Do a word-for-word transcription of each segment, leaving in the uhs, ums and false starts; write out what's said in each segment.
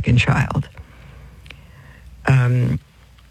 second child. Um,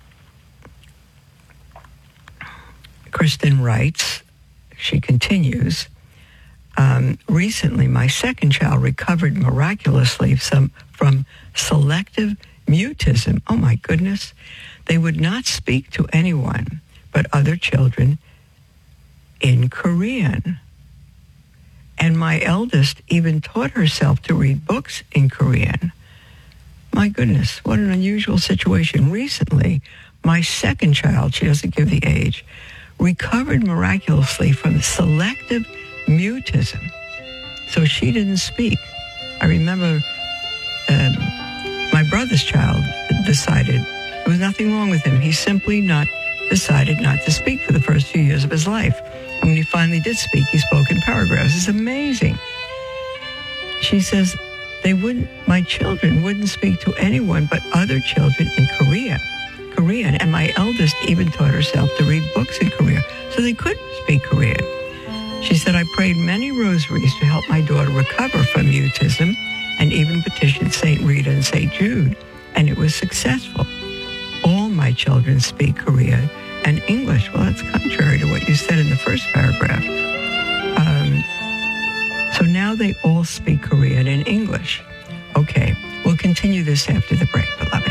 Kristen writes, she continues, um, recently my second child recovered miraculously some, from selective mutism. Oh my goodness. They would not speak to anyone but other children in Korean. And my eldest even taught herself to read books in Korean. My goodness, what an unusual situation. Recently, my second child, she doesn't give the age, recovered miraculously from selective mutism. So she didn't speak. I remember um, my brother's child decided there was nothing wrong with him. He simply not decided not to speak for the first few years of his life. And when he finally did speak, he spoke in paragraphs. It's amazing. She says, they wouldn't, my children wouldn't speak to anyone but other children in Korea, Korean. And my eldest even taught herself to read books in Korean, so they could speak Korean. She said, I prayed many rosaries to help my daughter recover from mutism and even petitioned Saint Rita and Saint Jude, and it was successful. All my children speak Korean and English. Well, that's contrary to what you said in the first paragraph. Um, so now they all speak Korean and English. Okay, we'll continue this after the break, beloved.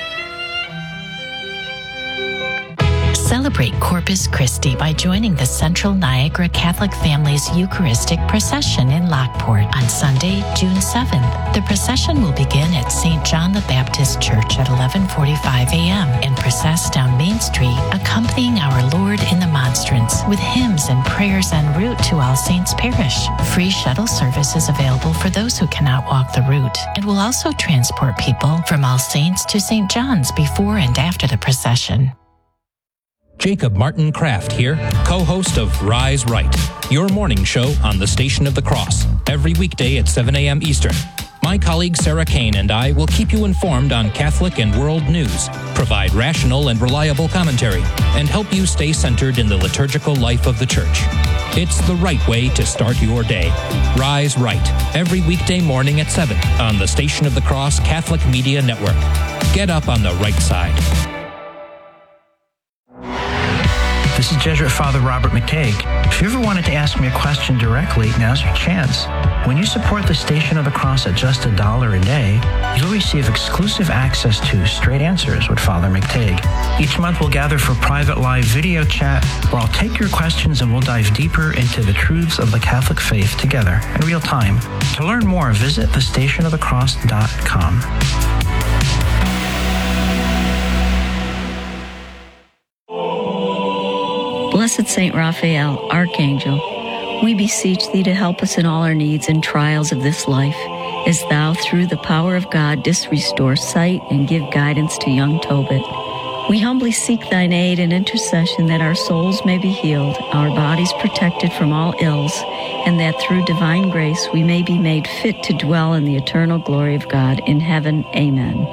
Celebrate Corpus Christi by joining the Central Niagara Catholic Families Eucharistic Procession in Lockport on Sunday, June seventh. The procession will begin at Saint John the Baptist Church at eleven forty-five a.m. and process down Main Street, accompanying our Lord in the Monstrance with hymns and prayers en route to All Saints Parish. Free shuttle service is available for those who cannot walk the route, and will also transport people from All Saints to Saint John's before and after the procession. Jacob Martin Kraft here, co-host of Rise Right, your morning show on the Station of the Cross, every weekday at seven a.m. Eastern. My colleague Sarah Kane and I will keep you informed on Catholic and world news, provide rational and reliable commentary, and help you stay centered in the liturgical life of the Church. It's the right way to start your day. Rise Right, every weekday morning at seven on the Station of the Cross Catholic Media Network. Get up on the right side. This is Jesuit Father Robert McTague. If you ever wanted to ask me a question directly, now's your chance. When you support the Station of the Cross at just a dollar a day, you'll receive exclusive access to Straight Answers with Father McTague. Each month we'll gather for private live video chat where I'll take your questions and we'll dive deeper into the truths of the Catholic faith together in real time. To learn more, visit the station of the cross dot com. Blessed Saint Raphael, Archangel, we beseech thee to help us in all our needs and trials of this life, as thou, through the power of God, didst restore sight and give guidance to young Tobit. We humbly seek thine aid and intercession that our souls may be healed, our bodies protected from all ills, and that through divine grace we may be made fit to dwell in the eternal glory of God in heaven. Amen.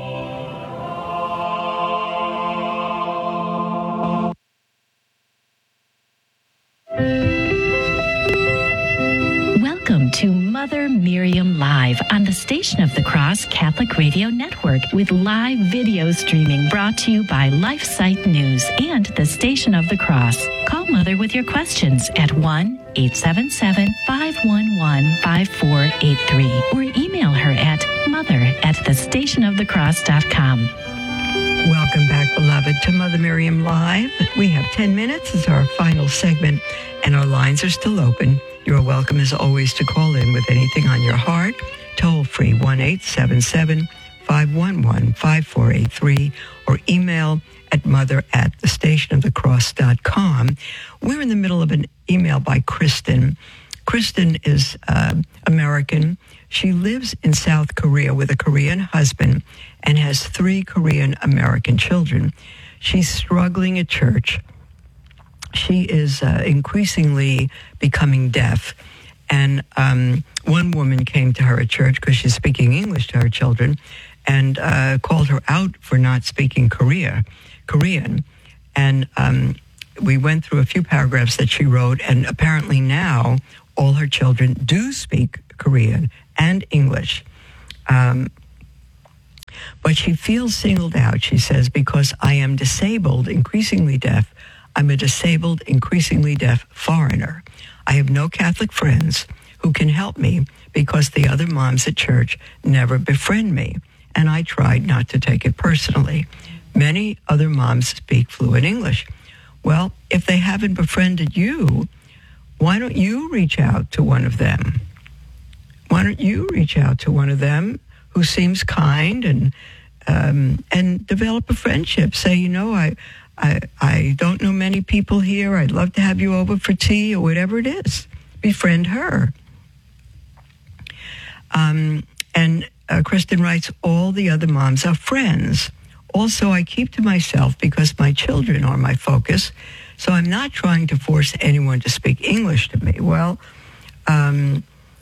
Welcome to Mother Miriam Live on the Station of the Cross Catholic Radio Network with live video streaming brought to you by LifeSite News and the Station of the Cross. Call Mother with your questions at one eight seven seven, five one one, five four eight three or email her at mother at the station of the cross dot com. Welcome back, beloved, to Mother Miriam Live. We have ten minutes as our final segment, and our lines are still open. You are welcome, as always, to call in with anything on your heart. Toll free, one eight seven seven, five one one, five four eight three, or email at mother at the station of the cross dot com. We're in the middle of an email by Kristen. Kristen is uh, American. She lives in South Korea with a Korean husband and has three Korean American children. She's struggling at church. She is uh, increasingly becoming deaf. And um, one woman came to her at church because she's speaking English to her children and uh, called her out for not speaking Korea, Korean. And um, we went through a few paragraphs that she wrote, and apparently now all her children do speak Korean and English. Um, But she feels singled out, she says, because I am disabled, increasingly deaf. I'm a disabled, increasingly deaf foreigner. I have no Catholic friends who can help me because the other moms at church never befriend me, and I tried not to take it personally. Many other moms speak fluent English. Well, if they haven't befriended you, why don't you reach out to one of them? Why don't you reach out to one of them who seems kind and um, and develop a friendship? Say, you know, I, I I don't know many people here. I'd love to have you over for tea or whatever it is. Befriend her. Um, and uh, Kristen writes, all the other moms are friends. Also, I keep to myself because my children are my focus, so I'm not trying to force anyone to speak English to me. Well, um,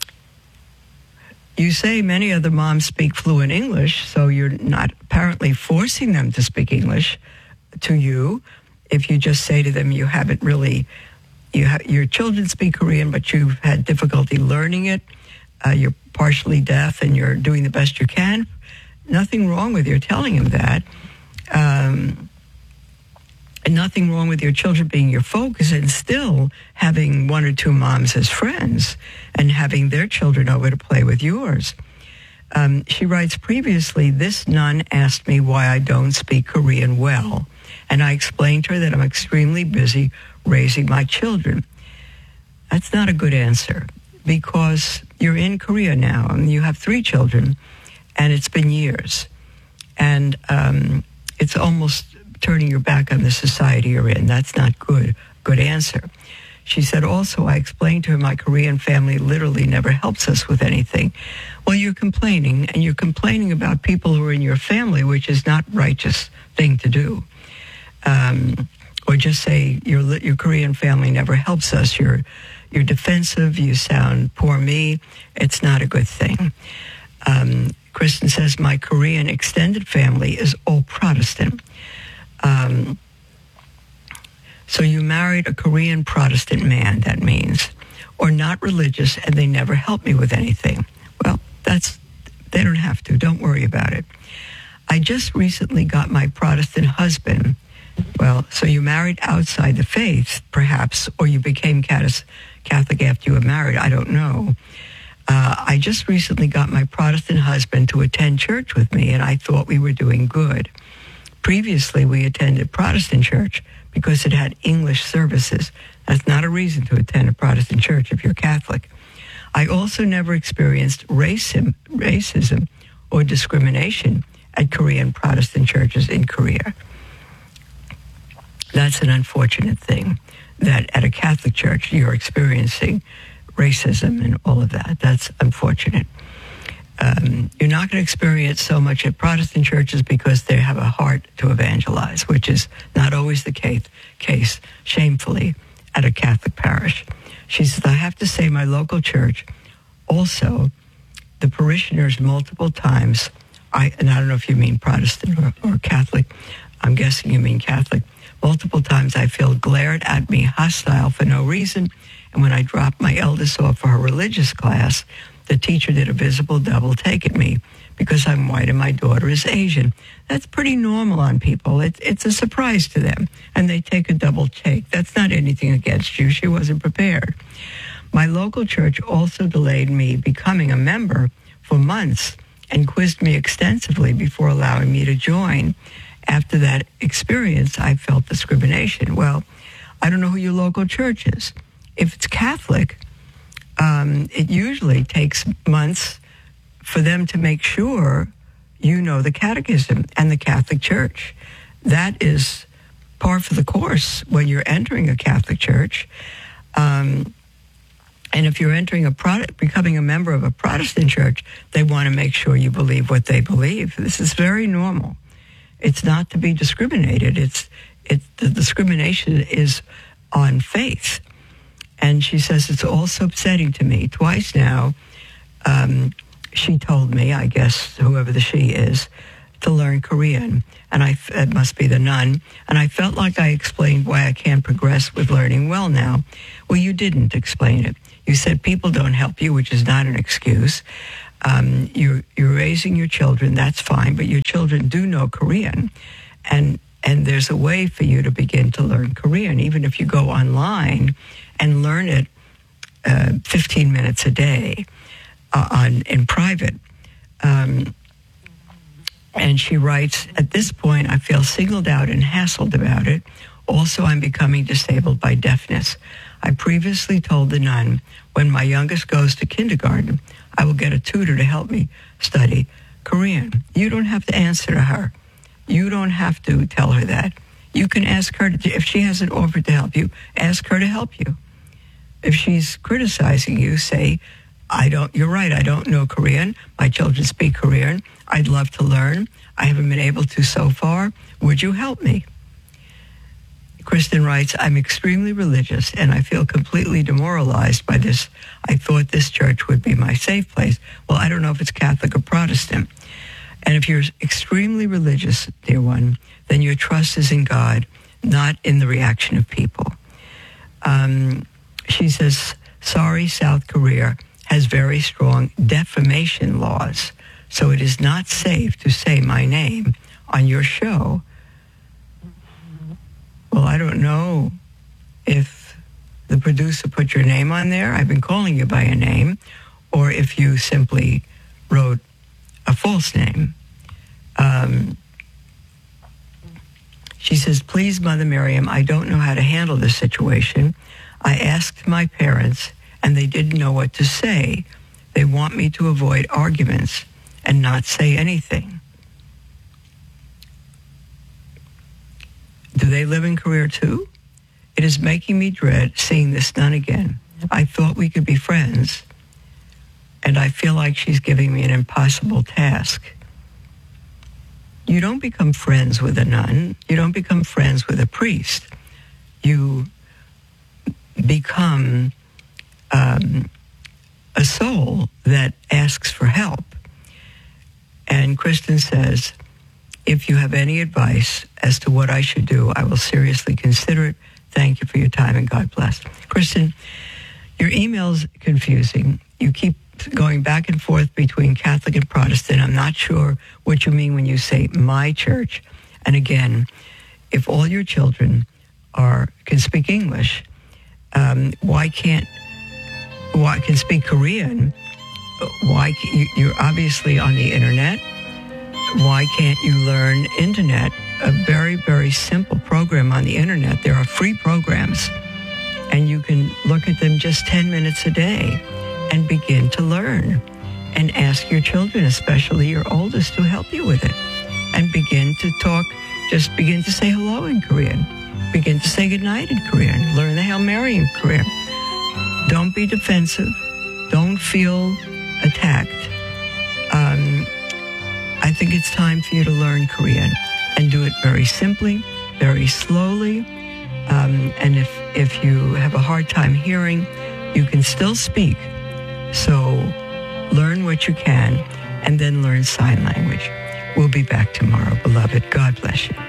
you say many other moms speak fluent English, so you're not apparently forcing them to speak English to you. If you just say to them you haven't really, you ha- your children speak Korean, but you've had difficulty learning it, uh, you're partially deaf and you're doing the best you can, nothing wrong with your telling them that. Um, and nothing wrong with your children being your focus and still having one or two moms as friends and having their children over to play with yours. Um, she writes, previously, this nun asked me why I don't speak Korean well, and I explained to her that I'm extremely busy raising my children. That's not a good answer because you're in Korea now and you have three children, and it's been years. And um, it's almost turning your back on the society you're in. That's not good. Good answer. She said, also, I explained to her my Korean family literally never helps us with anything. Well, you're complaining, and you're complaining about people who are in your family, which is not righteous thing to do. Um, or just say, your your Korean family never helps us. You're, you're defensive. You sound poor me. It's not a good thing. Um, Kristen says, my Korean extended family is all Protestant. Um, so you married a Korean Protestant man, that means, or not religious, and they never help me with anything. Well, that's, they don't have to. Don't worry about it. I just recently got my Protestant husband. Well, so you married outside the faith, perhaps, or you became Catholic after you were married. I don't know. Uh, I just recently got my Protestant husband to attend church with me, and I thought we were doing good. Previously, we attended Protestant church because it had English services. That's not a reason to attend a Protestant church if you're Catholic. I also never experienced racism, racism or discrimination at Korean Protestant churches in Korea. That's an unfortunate thing, that at a Catholic church you're experiencing racism and all of that. That's unfortunate. Um, you're not going to experience so much at Protestant churches because they have a heart to evangelize, which is not always the case, case shamefully, at a Catholic parish. She says, I have to say my local church, also, the parishioners multiple times, I and I don't know if you mean Protestant or, or Catholic, I'm guessing you mean Catholic, multiple times I feel glared at me hostile for no reason. And when I dropped my eldest off for her religious class, the teacher did a visible double take at me because I'm white and my daughter is Asian. That's pretty normal on people. It, it's a surprise to them, and they take a double take. That's not anything against you. She wasn't prepared. My local church also delayed me becoming a member for months and quizzed me extensively before allowing me to join. After that experience, I felt discrimination. Well, I don't know who your local church is. If it's Catholic, um, it usually takes months for them to make sure you know the catechism and the Catholic Church. That is par for the course when you're entering a Catholic church. Um, and if you're entering a Pro- becoming a member of a Protestant church, they want to make sure you believe what they believe. This is very normal. It's not to be discriminated. It's it. The discrimination is on faith. And she says, it's also upsetting to me. Twice now, um, she told me, I guess, whoever the she is, to learn Korean. And I, it must be the nun. And I felt like I explained why I can't progress with learning well now. Well, you didn't explain it. You said people don't help you, which is not an excuse. Um, you're, you're raising your children, that's fine, but your children do know Korean. And and there's a way for you to begin to learn Korean, even if you go online and learn it uh, fifteen minutes a day uh, on in private. Um, and she writes, at this point, I feel singled out and hassled about it. Also, I'm becoming disabled by deafness. I previously told the nun, when my youngest goes to kindergarten, I will get a tutor to help me study Korean. You don't have to answer to her. You don't have to tell her that. You can ask her, to, if she hasn't offered to help you, ask her to help you. If she's criticizing you, say, I don't, you're right, I don't know Korean. My children speak Korean. I'd love to learn. I haven't been able to so far. Would you help me? Kristen writes, I'm extremely religious and I feel completely demoralized by this. I thought this church would be my safe place. Well, I don't know if it's Catholic or Protestant. And if you're extremely religious, dear one, then your trust is in God, not in the reaction of people. Um, she says, sorry, South Korea has very strong defamation laws, so it is not safe to say my name on your show. Well, I don't know if the producer put your name on there. I've been calling you by a name, or if you simply wrote a false name. Um, she says, please, Mother Miriam, I don't know how to handle this situation. I asked my parents, and they didn't know what to say. They want me to avoid arguments and not say anything. Do they live in Korea too? It is making me dread seeing this nun again. I thought we could be friends, and I feel like she's giving me an impossible task. You don't become friends with a nun. You don't become friends with a priest. You become um, a soul that asks for help. And Kristen says, if you have any advice as to what I should do, I will seriously consider it. Thank you for your time and God bless. Kristen, your email's confusing. You keep going back and forth between Catholic and Protestant. I'm not sure what you mean when you say my church. And again, if all your children are can speak English, um, why can't, why can speak Korean? Why can you, you're obviously on the internet. Why can't you learn internet? A very, very simple program on the internet. There are free programs, and you can look at them just ten minutes a day and begin to learn. And ask your children, especially your oldest, to help you with it. And begin to talk, just begin to say hello in Korean. Begin to say goodnight in Korean. Learn the Hail Mary in Korean. Don't be defensive. Don't feel attacked. Um... I think it's time for you to learn Korean and do it very simply, very slowly. Um, and if, if you have a hard time hearing, you can still speak. So learn what you can and then learn sign language. We'll be back tomorrow, beloved. God bless you.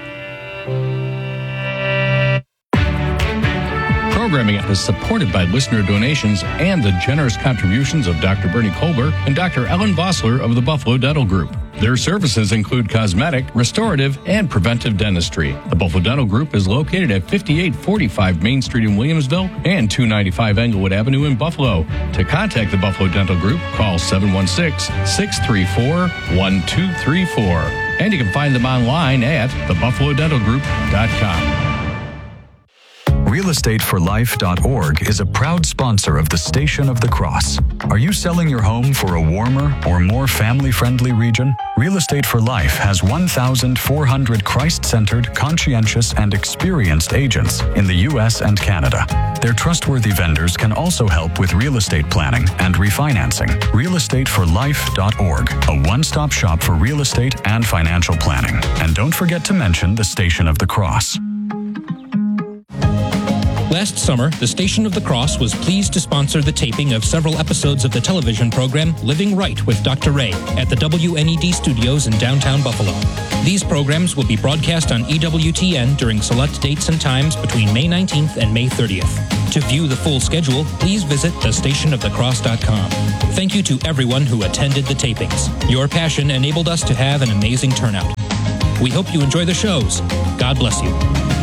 Programming is supported by listener donations and the generous contributions of Doctor Bernie Kolber and Doctor Ellen Vossler of the Buffalo Dental Group. Their services include cosmetic, restorative, and preventive dentistry. The Buffalo Dental Group is located at fifty-eight forty-five Main Street in Williamsville and two ninety-five Englewood Avenue in Buffalo. To contact the Buffalo Dental Group, call seven one six, six three four, one two three four. And you can find them online at the buffalo dental group dot com. real estate for life dot org is a proud sponsor of the Station of the Cross. Are you selling your home for a warmer or more family-friendly region? Real Estate for Life has one thousand four hundred Christ-centered, conscientious, and experienced agents in the U S and Canada. Their trustworthy vendors can also help with real estate planning and refinancing. real estate for life dot org, a one-stop shop for real estate and financial planning. And don't forget to mention the Station of the Cross. Last summer, the Station of the Cross was pleased to sponsor the taping of several episodes of the television program Living Right with Doctor Ray at the W N E D studios in downtown Buffalo. These programs will be broadcast on E W T N during select dates and times between May nineteenth and May thirtieth. To view the full schedule, please visit the station of the cross dot com. Thank you to everyone who attended the tapings. Your passion enabled us to have an amazing turnout. We hope you enjoy the shows. God bless you.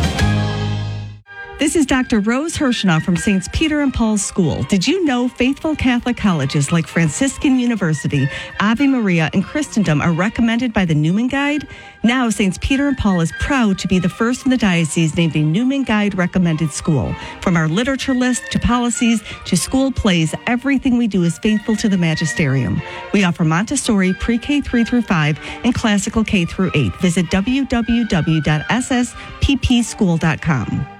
This is Doctor Rose Hirschnow from Saints Peter and Paul's School. Did you know faithful Catholic colleges like Franciscan University, Ave Maria, and Christendom are recommended by the Newman Guide? Now, Saints Peter and Paul is proud to be the first in the diocese named a Newman Guide recommended school. From our literature list to policies to school plays, everything we do is faithful to the magisterium. We offer Montessori pre-K three through five and classical K through eight. Visit w w w dot s s p p school dot com.